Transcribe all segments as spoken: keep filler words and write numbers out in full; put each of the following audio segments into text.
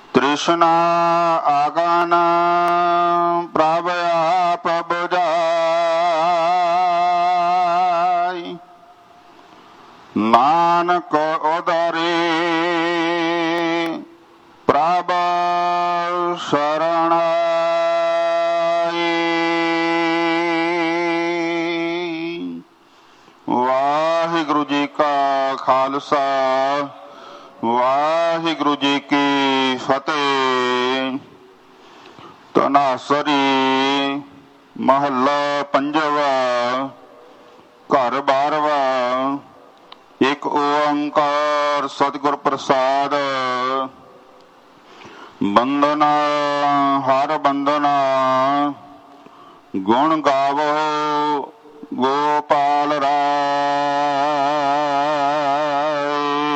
ਤ੍ਰਿਸ਼ਨਾ ਆਗਨ ਪ੍ਰਭ ਆਪ ਬੁਝਾਈ, ਨਾਨਕ ਉਦਰੇ ਪ੍ਰਭ ਸ਼ਰਨ ਆਈ। ਵਾਹਿਗੁਰੂ ਜੀ ਕਾ ਖਾਲਸਾ, ਵਾਹਿਗੁਰੂ ਜੀ ਕੀ ਫਤਿਹ। ਧਨਾਸਰੀ ਮਹੱਲਾ ਪੰਜਵਾ। ਘਰ ਬਾਰਵਾ। ਇੱਕ ਓੰਕਾਰ ਸਤਿਗੁਰ ਪ੍ਰਸਾਦ। ਬੰਦਨਾ ਹਰ ਬੰਦਨਾ, ਗੁਣ ਗਾਵੋ ਗੋਪਾਲ ਰਾਏ।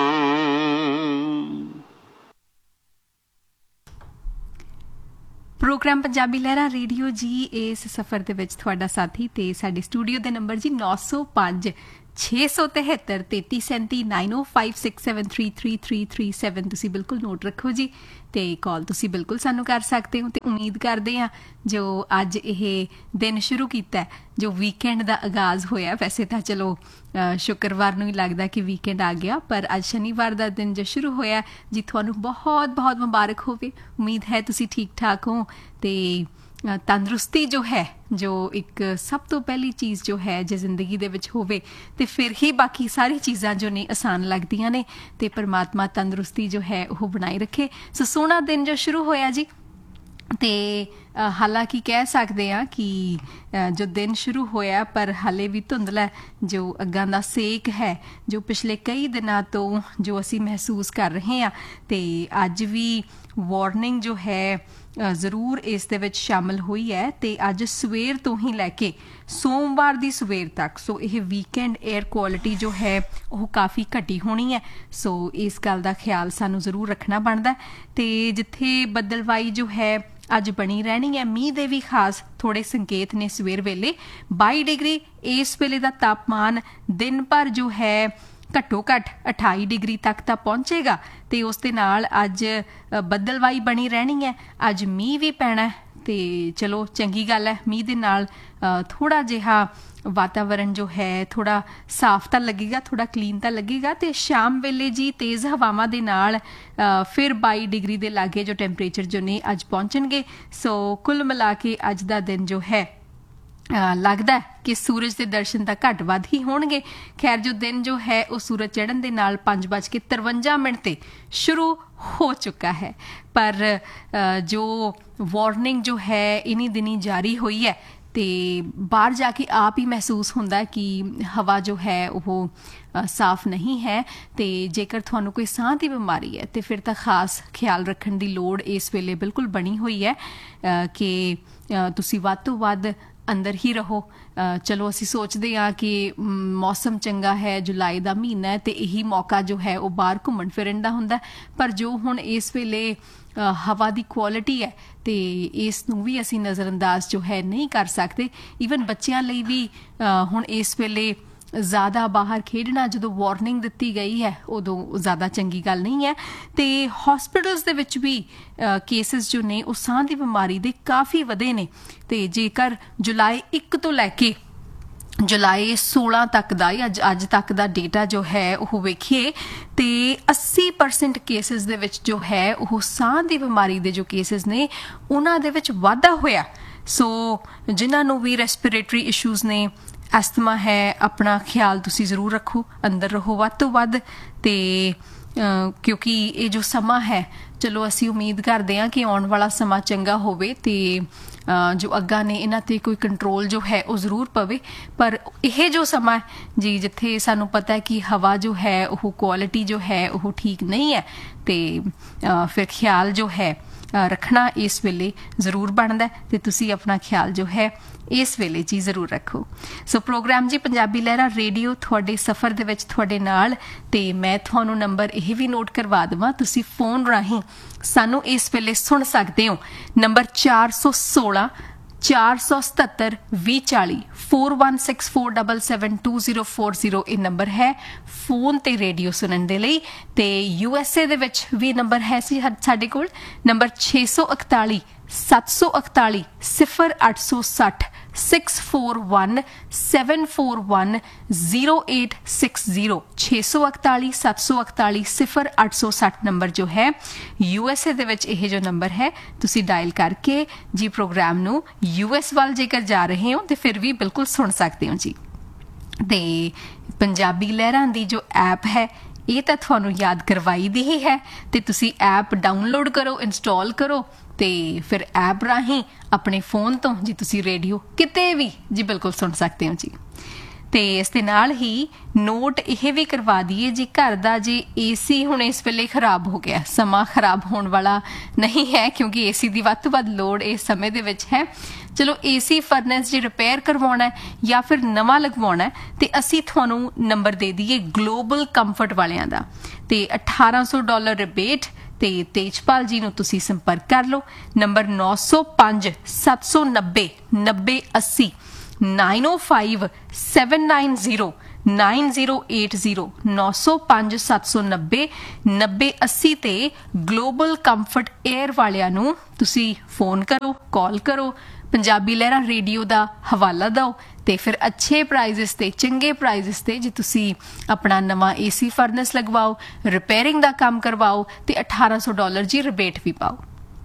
ਪ੍ਰੋਗਰਾਮ ਪੰਜਾਬੀ ਲਹਿਰਾਂ ਰੇਡੀਓ ਜੀ ਇਸ ਸਫ਼ਰ ਦੇ ਵਿੱਚ ਤੁਹਾਡਾ ਸਾਥੀ ਤੇ ਸਾਡੇ ਸਟੂਡੀਓ ਦੇ ਨੰਬਰ ਜੀ ਨੌ ਸੌ ਪੰਜ ਛੇ ਸੌ ਤਿਹੱਤਰ ਤੇਤੀ ਸੈਂਤੀ ਨਾਈਨ ਓ five six seven three three three three seven. ਤੁਸੀਂ ਬਿਲਕੁਲ ਨੋਟ ਰੱਖੋ ਜੀ, ਤੇ ਕਾਲ ਤੁਸੀਂ ਬਿਲਕੁਲ ਸਾਨੂੰ ਕਰ ਸਕਦੇ ਹੋ। ਤੇ ਉਮੀਦ ਕਰਦੇ ਹਾਂ ਜੋ ਅੱਜ ਇਹ ਦਿਨ ਸ਼ੁਰੂ ਕੀਤਾ, ਜੋ ਵੀਕਐਂਡ ਦਾ ਆਗਾਜ਼ ਹੋਇਆ, ਵੈਸੇ ਤਾਂ ਚਲੋ ਸ਼ੁੱਕਰਵਾਰ ਨੂੰ ਹੀ ਲੱਗਦਾ ਕਿ ਵੀਕਐਂਡ ਆ ਗਿਆ, ਪਰ ਅੱਜ ਸ਼ਨੀਵਾਰ ਦਾ ਦਿਨ ਜੋ ਸ਼ੁਰੂ ਹੋਇਆ ਜੀ, ਤੁਹਾਨੂੰ ਬਹੁਤ ਬਹੁਤ ਮੁਬਾਰਕ ਹੋਵੇ। ਉਮੀਦ ਹੈ ਤੁਸੀਂ ਠੀਕ ਠਾਕ ਹੋ ਤੇ ਤੰਦਰੁਸਤੀ ਜੋ ਹੈ, ਜੋ ਇੱਕ ਸਭ ਤੋਂ ਪਹਿਲੀ ਚੀਜ਼ ਜੋ ਹੈ ਜੇ ਜ਼ਿੰਦਗੀ ਦੇ ਵਿੱਚ ਹੋਵੇ ਤੇ ਫਿਰ ਹੀ ਬਾਕੀ ਸਾਰੀ ਚੀਜ਼ਾਂ ਜੋ ਨੇ ਆਸਾਨ ਲੱਗਦੀਆਂ ਨੇ। ਤੇ ਪਰਮਾਤਮਾ ਤੰਦਰੁਸਤੀ ਜੋ ਹੈ ਉਹ ਬਣਾਈ ਰੱਖੇ। ਸੋ ਸੋਹਣਾ ਦਿਨ ਜੋ ਸ਼ੁਰੂ ਹੋਇਆ ਜੀ, ਤੇ ਹਾਲਾਂਕਿ ਕਹਿ ਸਕਦੇ ਹਾਂ ਕਿ ਜੋ ਦਿਨ ਸ਼ੁਰੂ ਹੋਇਆ ਪਰ ਹਾਲੇ ਵੀ ਧੁੰਦਲਾ ਜੋ ਅੱਗਾਂ ਦਾ ਸੇਕ ਹੈ, ਜੋ ਪਿਛਲੇ ਕਈ ਦਿਨਾਂ ਤੋਂ ਜੋ ਅਸੀਂ ਮਹਿਸੂਸ ਕਰ ਰਹੇ ਹਾਂ, ਤੇ ਅੱਜ ਵੀ ਵਾਰਨਿੰਗ ਜੋ ਹੈ ਜ਼ਰੂਰ ਇਸ ਦੇ ਵਿੱਚ ਸ਼ਾਮਲ ਹੋਈ ਹੈ। ਤੇ ਅੱਜ ਸਵੇਰ ਤੋਂ ਹੀ ਲੈ ਕੇ ਸੋਮਵਾਰ ਦੀ ਸਵੇਰ ਤੱਕ, ਸੋ ਇਹ ਵੀਕਐਂਡ ਏਅਰ ਕੁਆਲਿਟੀ ਜੋ ਹੈ ਉਹ ਕਾਫੀ ਘਟੀ ਹੋਣੀ ਹੈ। ਸੋ ਇਸ ਗੱਲ ਦਾ ਖਿਆਲ ਸਾਨੂੰ ਜ਼ਰੂਰ ਰੱਖਣਾ ਬਣਦਾ। ਤੇ ਜਿੱਥੇ ਬੱਦਲਵਾਈ ਜੋ ਹੈ ਅੱਜ ਬਣੀ ਰਹਿਣੀ ਹੈ, ਮੀਂਹ ਦੇ ਵੀ ਖਾਸ ਥੋੜੇ ਸੰਕੇਤ ਨੇ। ਸਵੇਰ ਵੇਲੇ ਬਾਈ ਡਿਗਰੀ ਇਸ ਵੇਲੇ ਦਾ ਤਾਪਮਾਨ, ਦਿਨ ਭਰ ਜੋ ਹੈ ਘੱਟੋ ਘੱਟ ਅਠਾਈ ਡਿਗਰੀ ਤੱਕ ਤਾਂ ਪਹੁੰਚੇਗਾ। ਤੇ ਉਸ ਦੇ ਨਾਲ ਅੱਜ ਬੱਦਲਵਾਈ ਬਣੀ ਰਹਿਣੀ ਹੈ। ਅੱਜ ਮੀਂਹ ਵੀ ਪੈਣਾ ਤੇ ਚਲੋ ਚੰਗੀ ਗੱਲ ਹੈ। ਮੀਂਹ ਦੇ ਨਾਲ ਥੋੜਾ ਜਿਹਾ ਵਾਤਾਵਰਨ ਜੋ ਹੈ ਥੋੜਾ ਸਾਫ਼ ਤਾਂ ਲੱਗੇਗਾ, ਥੋੜਾ ਕਲੀਨ ਤਾਂ ਲੱਗੇਗਾ। ਤੇ ਸ਼ਾਮ ਵੇਲੇ ਜੀ ਤੇਜ਼ ਹਵਾਵਾਂ ਦੇ ਨਾਲ ਫਿਰ ਬਾਈ ਡਿਗਰੀ ਦੇ ਲਾਗੇ ਜੋ ਟੈਂਪਰੇਚਰ ਜੋ ਨੇ ਅੱਜ ਪਹੁੰਚਣਗੇ। ਸੋ ਕੁੱਲ ਮਿਲਾ ਕੇ ਅੱਜ ਦਾ ਦਿਨ ਜੋ ਹੈ ਲੱਗਦਾ ਕਿ ਸੂਰਜ ਦੇ ਦਰਸ਼ਨ ਤਾਂ ਘੱਟ ਵੱਧ ਹੀ ਹੋਣਗੇ। ਖੈਰ ਜੋ ਦਿਨ ਜੋ ਹੈ ਉਹ ਸੂਰਜ ਚੜ੍ਹਨ ਦੇ ਨਾਲ ਪੰਜ ਵੱਜ ਕੇ ਤਰਵੰਜਾ ਮਿੰਟ ਤੇ ਸ਼ੁਰੂ ਹੋ ਚੁੱਕਾ ਹੈ। ਪਰ ਜੋ ਵਾਰਨਿੰਗ ਜੋ ਹੈ ਇਨੀ ਦਿਨੀ ਜਾਰੀ ਹੋਈ ਹੈ, ਤੇ ਬਾਹਰ ਜਾ ਕੇ ਆਪ ਹੀ ਮਹਿਸੂਸ ਹੁੰਦਾ ਕਿ ਹਵਾ ਜੋ ਹੈ ਉਹ ਸਾਫ਼ ਨਹੀਂ ਹੈ। ਤੇ ਜੇਕਰ ਤੁਹਾਨੂੰ ਕੋਈ ਸਾਹ ਦੀ ਬਿਮਾਰੀ ਹੈ ਤੇ ਫਿਰ ਤਾਂ ਖਾਸ ਖਿਆਲ ਰੱਖਣ ਦੀ ਲੋੜ ਇਸ ਵੇਲੇ ਬਿਲਕੁਲ ਬਣੀ ਹੋਈ ਹੈ ਕਿ ਤੁਸੀਂ ਵੱਧ ਤੋਂ ਵੱਧ ਅੰਦਰ ਹੀ ਰਹੋ। ਚਲੋ ਅਸੀਂ ਸੋਚਦੇ ਹਾਂ ਕਿ ਮੌਸਮ ਚੰਗਾ ਹੈ, ਜੁਲਾਈ ਦਾ ਮਹੀਨਾ ਹੈ, ਤੇ ਇਹੀ ਮੌਕਾ ਜੋ ਹੈ ਉਹ ਬਾਹਰ ਘੁੰਮਣ ਫਿਰਨ ਦਾ ਹੁੰਦਾ। ਪਰ ਜੋ ਹੁਣ ਇਸ ਵੇਲੇ ਹਵਾ ਦੀ ਕੁਆਲਿਟੀ ਹੈ ਤੇ ਇਸ ਨੂੰ ਵੀ ਅਸੀਂ ਨਜ਼ਰਅੰਦਾਜ਼ ਜੋ ਹੈ ਨਹੀਂ ਕਰ ਸਕਦੇ। ਈਵਨ ਬੱਚਿਆਂ ਲਈ ਵੀ ਹੁਣ ਇਸ ਵੇਲੇ ਜ਼ਿਆਦਾ ਬਾਹਰ ਖੇਡਣਾ, ਜਦੋਂ ਵਾਰਨਿੰਗ ਦਿੱਤੀ ਗਈ ਹੈ ਉਦੋਂ ਜ਼ਿਆਦਾ ਚੰਗੀ ਗੱਲ ਨਹੀਂ ਹੈ। ਤੇ ਹੌਸਪੀਟਲਸ ਦੇ ਵਿੱਚ ਵੀ ਕੇਸਿਸ ਜੋ ਨੇ ਉਹ ਸਾਹ ਦੀ ਬਿਮਾਰੀ ਦੇ ਕਾਫੀ ਵਧੇ ਨੇ। ਤੇ ਜੇਕਰ ਜੁਲਾਈ ਇੱਕ ਤੋਂ ਲੈ ਕੇ ਜੁਲਾਈ ਸੋਲਾਂ ਤੱਕ ਦਾ ਅੱਜ ਅੱਜ ਤੱਕ ਦਾ ਡੇਟਾ ਜੋ ਹੈ ਉਹ ਵੇਖੀਏ ਤੇ ਅੱਸੀ ਪਰਸੈਂਟ ਕੇਸਿਸ ਦੇ ਵਿੱਚ ਜੋ ਹੈ ਉਹ ਸਾਹ ਦੀ ਬਿਮਾਰੀ ਦੇ ਜੋ ਕੇਸਿਸ ਨੇ ਉਹਨਾਂ ਦੇ ਵਿੱਚ ਵਾਧਾ ਹੋਇਆ। ਸੋ ਜਿਨ੍ਹਾਂ ਨੂੰ ਵੀ ਰੈਸਪੀਰੇਟਰੀ ਇਸ਼ੂਜ਼ ਨੇ, ਅਸਥਮਾ ਹੈ, ਆਪਣਾ ਖਿਆਲ ਤੁਸੀਂ ਜ਼ਰੂਰ ਰੱਖੋ, ਅੰਦਰ ਰਹੋ ਵੱਧ ਤੋਂ ਵੱਧ। ਤੇ ਕਿਉਂਕਿ ਇਹ ਜੋ ਸਮਾਂ ਹੈ, ਚਲੋ ਅਸੀਂ ਉਮੀਦ ਕਰਦੇ ਹਾਂ ਕਿ ਆਉਣ ਵਾਲਾ ਸਮਾਂ ਚੰਗਾ ਹੋਵੇ ਤੇ ਜੋ ਅੱਗਾਂ ਨੇ ਇਹਨਾਂ ਤੇ ਕੋਈ ਕੰਟਰੋਲ ਜੋ ਹੈ ਉਹ ਜ਼ਰੂਰ ਪਵੇ। ਪਰ ਇਹ ਜੋ ਸਮਾਂ ਜੀ ਜਿੱਥੇ ਸਾਨੂੰ ਪਤਾ ਹੈ ਕਿ ਹਵਾ ਜੋ ਹੈ ਉਹ ਕੁਆਲਿਟੀ ਜੋ ਹੈ ਉਹ ਠੀਕ ਨਹੀਂ ਹੈ, ਤੇ ਫਿਰ ਖਿਆਲ ਜੋ ਹੈ ਰੱਖਣਾ ਇਸ ਵੇਲੇ ਜ਼ਰੂਰ ਬਣਦਾ। ਤੇ ਤੁਸੀਂ ਆਪਣਾ ਖਿਆਲ ਜੋ ਹੈ ਇਸ ਵੇਲੇ ਜੀ ਜ਼ਰੂਰ ਰੱਖੋ। ਸੋ ਪ੍ਰੋਗਰਾਮ ਜੀ ਪੰਜਾਬੀ ਲਹਿਰਾਂ ਰੇਡੀਓ ਤੁਹਾਡੇ ਸਫ਼ਰ ਦੇ ਵਿੱਚ ਤੁਹਾਡੇ ਨਾਲ। ਤੇ ਮੈਂ ਤੁਹਾਨੂੰ ਨੰਬਰ ਇਹ ਵੀ ਨੋਟ ਕਰਵਾ ਦੇਵਾਂ, ਤੁਸੀਂ ਫੋਨ ਰਾਹੀਂ ਸਾਨੂੰ ਇਸ ਵੇਲੇ ਸੁਣ ਸਕਦੇ ਹੋ। ਨੰਬਰ ਚਾਰ ਸੌ ਸੋਲਾਂ ਚਾਰ ਸੌ ਸਤੱਤਰ ਵੀਹ ਚਾਲੀ four one six four seven seven to zero four zero ਇਹ ਨੰਬਰ ਹੈ ਫੋਨ ਤੇ ਰੇਡੀਓ ਸੁਣਨ ਦੇ ਲਈ। ਤੇ ਯੂ ਐਸ ਏ ਦੇ ਵਿੱਚ ਵੀ ਨੰਬਰ ਹੈ ਸੀ ਸਾਡੇ ਕੋਲ, ਨੰਬਰ ਛੇ ਸੌ ਇਕਤਾਲੀ ਸੱਤ ਸੌ ਇਕਤਾਲੀ ਸਿਫਰ ਅੱਠ ਸੌ ਸੱਠ six four one seven four one zero eight six zero छे सौ इकताली सत्त सौ इकताली सिफर अठ सौ सठ नंबर जो है यू एस ए दे विच यह जो नंबर है तुसी डायल करके जी प्रोग्राम नू यू एस वाल जेकर जा रहे हो तो फिर भी बिल्कुल सुन सकते हो जी। ते पंजाबी लहरां दी जो ऐप है ये तो तुहानू याद करवाई दी ही है, तो तुसी ऐप डाउनलोड करो, इंस्टॉल करो ਤੇ ਫਿਰ ਐਪ ਰਾਹੀਂ ਆਪਣੇ ਫੋਨ ਤੋਂ ਜੀ ਤੁਸੀਂ ਰੇਡੀਓ ਕਿਤੇ ਵੀ ਜੀ ਬਿਲਕੁਲ ਸੁਣ ਸਕਦੇ ਹੋ ਜੀ। ਤੇ ਇਸ ਦੇ ਨਾਲ ਹੀ ਨੋਟ ਇਹ ਵੀ ਕਰਵਾ ਦਈਏ ਜੀ ਘਰ ਦਾ ਜੇ ਏਸੀ ਹੁਣ ਇਸ ਵੇਲੇ ਖਰਾਬ ਹੋ ਗਿਆ, ਸਮਾਂ ਖਰਾਬ ਹੋਣ ਵਾਲਾ ਨਹੀਂ ਹੈ ਕਿਉਂਕਿ ਏਸੀ ਦੀ ਵੱਧ ਤੋਂ ਵੱਧ ਲੋੜ ਇਸ ਸਮੇਂ ਦੇ ਵਿੱਚ ਹੈ। ਚਲੋ ਏਸੀ ਫਰਨੈਸ ਜੇ ਰਿਪੇਅਰ ਕਰਵਾਉਣਾ ਜਾਂ ਫਿਰ ਨਵਾਂ ਲਗਵਾਉਣਾ ਤੇ ਅਸੀਂ ਤੁਹਾਨੂੰ ਨੰਬਰ ਦੇ ਦਈਏ ਗਲੋਬਲ ਕੰਫਰਟ ਵਾਲਿਆਂ ਦਾ, ਤੇ ਅਠਾਰਾਂ ਸੌ ਡਾਲਰ ਰਿਬੇਟ ਤੇ ਤੇਜਪਾਲ ਜੀ ਨੂੰ ਤੁਸੀਂ ਸੰਪਰਕ ਕਰ ਲਓ। ਨੰਬਰ ਨੌ ਸੌ ਪੰਜ ਸੱਤ ਸੌ ਨੱਬੇ ਨੱਬੇ ਅੱਸੀ नाइन ओ five seven nine zero nine zero eight zero नौ सौ पांच सत्त सौ नब्बे नब्बे अस्सी ते ग्लोबल कंफर्ट एयर वालियां नू तुसी फोन करो, कॉल करो, पंजाबी लहरा रेडियो दा हवाला दो ते फिर अच्छे प्राइजेस ते चंगे प्राइजेस ते जे तुसी अपना नवा एसी फर्नस लगवाओ, रिपेयरिंग दा काम करवाओ ते अठारह सौ डॉलर जी रिबेट भी पाओ।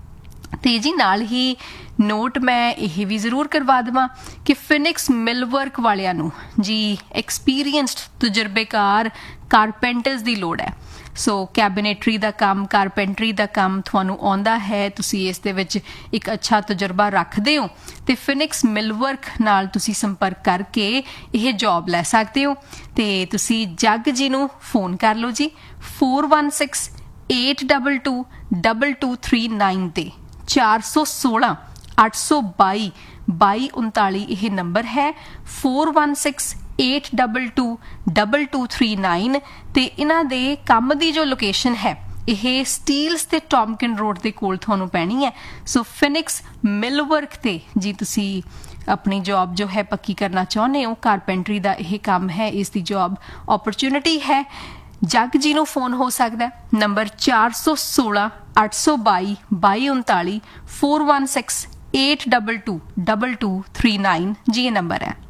ਤੇ ਜੀ ਨਾਲ ਹੀ ਨੋਟ ਮੈਂ ਇਹ ਵੀ ਜ਼ਰੂਰ ਕਰਵਾ ਦੇਵਾਂ ਕਿ ਫਿਨਿਕਸ ਮਿਲਵਰਕ ਵਾਲਿਆਂ ਨੂੰ ਜੀ ਐਕਸਪੀਰੀਅੰਸਡ ਤਜਰਬੇਕਾਰ ਕਾਰਪੈਂਟਰਸ ਦੀ ਲੋੜ ਹੈ। ਸੋ ਕੈਬਨੇਟਰੀ ਦਾ ਕੰਮ, ਕਾਰਪੈਂਟਰੀ ਦਾ ਕੰਮ ਤੁਹਾਨੂੰ ਆਉਂਦਾ ਹੈ, ਤੁਸੀਂ ਇਸ ਦੇ ਵਿੱਚ ਇੱਕ ਅੱਛਾ ਤਜਰਬਾ ਰੱਖਦੇ ਹੋ ਤੇ ਫਿਨਿਕਸ ਮਿਲਵਰਕ ਨਾਲ ਤੁਸੀਂ ਸੰਪਰਕ ਕਰਕੇ ਇਹ ਜੌਬ ਲੈ ਸਕਦੇ ਹੋ। ਤੇ ਤੁਸੀਂ ਜੱਗ ਜੀ ਨੂੰ ਫੋਨ ਕਰ ਲਓ ਜੀ four one six eight to to double two three nine ਤੇ चार सौ सोलह अठ सौ बाई बाई उनताली यह नंबर है four one six eight double two double two three nine ते इन्हां दे काम दी जो लोकेशन है यह स्टील्स ते टॉमकिन रोड के कोल तुहानू पैनी है। सो फिनिक्स मिलवर्क ते जी तुसी अपनी जॉब जो है पक्की करना चाहुंदे हो, कारपेंटरी का यह काम है, इसकी जॉब अपॉर्चुनिटी है। जग जी नू फोन हो सकता है नंबर चार सौ सोलह अठ सौ by by उनताली four one six eight double two double two three nine जी ये नंबर है।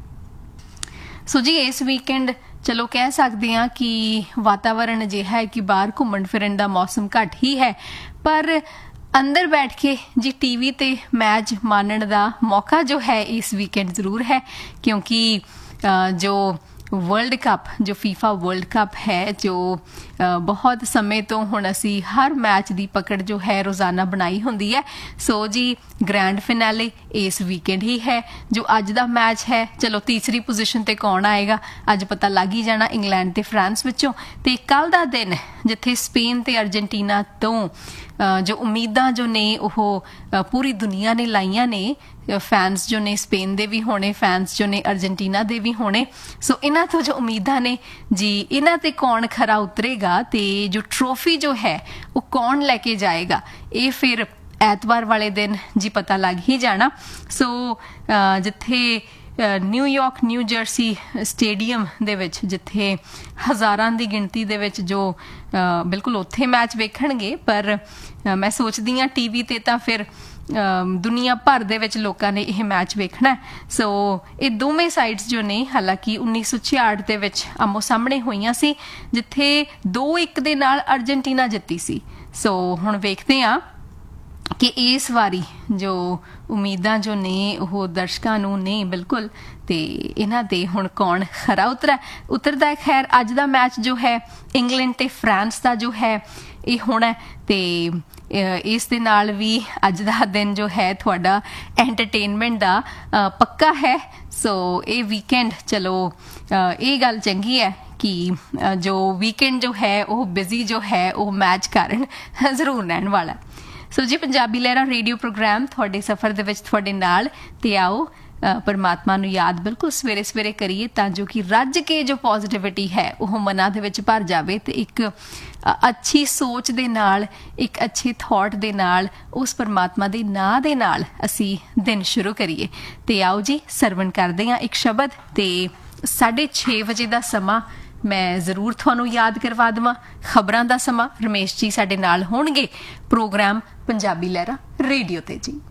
सो जी इस वीकेंड चलो कह सकते हैं कि वातावरण अजिहा है कि बाहर घूमन फिरन का मौसम घट ही है, पर अंदर बैठ के जी टीवी ते मैच मानने का मौका जो है इस वीकेंड जरूर है, क्योंकि जो वर्ल्ड कप जो फीफा वर्ल्ड कप है जो बहुत समय तो हुण असी हर मैच की पकड़ जो है रोज़ाना बनाई होंदी है। सो जी ग्रैंड फिनाले इस वीकेंड ही है। जो अज दा मैच है चलो तीसरी पोजीशन ते कौन आएगा अज पता लग ही जाना, इंग्लैंड ते फ्रांस विचों। ते कल दा दिन जिथे स्पेन ते अर्जेंटीना तो जो उम्मीदां जो ने वो पूरी दुनिया ने लाइया ने, फैंस जो ने स्पेन दे भी होने, फैंस जो ने अर्जेंटीना दे भी होने। सो इन्हां तो जो उम्मीदां ने जी इन्हां ते कौन खरा उतरेगा ते जो ट्रॉफी जो है वो कौन लेके जाएगा ये फिर ਐਤਵਾਰ वाले दिन जी पता लग ही जाना। सो जिथे न्यूयॉर्क न्यू जर्सी स्टेडियम दे विच जिथे हज़ारां दी गिणती दे विच जो बिल्कुल उत्थे मैच वेखणगे, पर मैं सोचदी हाँ टीवी ते तां फिर दुनिया भर दे विच लोकां ने यह मैच वेखना। सो ये दोवें साइड्स जो ने हालांकि उन्नीस सौ छियाठ दे विच आमो सामने होईयां सी जिथे दो एक दे नाल अर्जेंटीना जित्ती सी। सो हुण वेखदे हां कि इस वारी जो उम्मीदां जो ने वो दर्शकों नू ने बिल्कुल ते इन्हां ते हुण कौन खरा उतरा उतरदा है। खैर अज दा मैच जो है इंग्लैंड ते फ्रांस का जो है ये होना ते इस दे नाल भी अज दा दिन जो है थोड़ा एंटरटेनमेंट दा पक्का है। सो ये वीकेंड चलो ये गल चंगी है कि जो वीकेंड जो है वो बिजी जो है वो मैच कारण जरूर रहने वाला। सो जी पंजाबी लहरा रेडियो प्रोग्राम थोड़े सफ़र दे विच थोड़े नाल ते आओ ਪਰਮਾਤਮਾ ਨੂੰ ਯਾਦ ਬਿਲਕੁਲ ਸਵੇਰੇ ਸਵੇਰੇ ਕਰੀਏ ਤਾਂ ਜੋ ਕਿ ਰੱਜ ਕੇ ਜੋ ਪੋਜ਼ਿਟਿਵਿਟੀ ਹੈ ਉਹ ਮਨਾਂ ਦੇ ਵਿੱਚ ਭਰ ਜਾਵੇ ਤੇ ਇੱਕ ਅੱਛੀ ਸੋਚ ਦੇ ਨਾਲ, ਇੱਕ ਅੱਛੇ ਥਾਟ ਦੇ ਨਾਲ, ਉਸ ਪਰਮਾਤਮਾ ਦੇ ਨਾਂ ਦੇ ਨਾਲ ਅਸੀਂ ਦਿਨ ਸ਼ੁਰੂ ਕਰੀਏ। ਤੇ ਆਓ ਜੀ ਸਰਵਣ ਕਰਦੇ ਹਾਂ ਇੱਕ ਸ਼ਬਦ, ਤੇ ਸਾਢੇ ਛੇ ਵਜੇ ਦਾ ਸਮਾਂ ਮੈਂ ਜ਼ਰੂਰ ਤੁਹਾਨੂੰ ਯਾਦ ਕਰਵਾ ਦੇਵਾਂ। ਖਬਰਾਂ ਦਾ ਸਮਾਂ ਰਮੇਸ਼ ਜੀ ਸਾਡੇ ਨਾਲ ਹੋਣਗੇ ਪ੍ਰੋਗਰਾਮ ਪੰਜਾਬੀ ਲਹਿਰਾਂ ਰੇਡੀਓ ਤੇ ਜੀ।